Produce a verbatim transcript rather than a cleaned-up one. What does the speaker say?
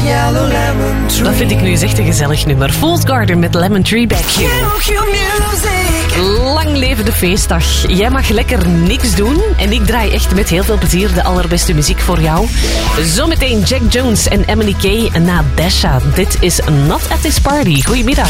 Dat vind ik nu eens echt een gezellig nummer. Fool's Garden met Lemon Tree Back Here. Lang leven de feestdag. Jij mag lekker niks doen. En ik draai echt met heel veel plezier de allerbeste muziek voor jou. Zometeen Jack Jones en Emily Kay na Dasha. Dit is Not at This Party. Goedemiddag.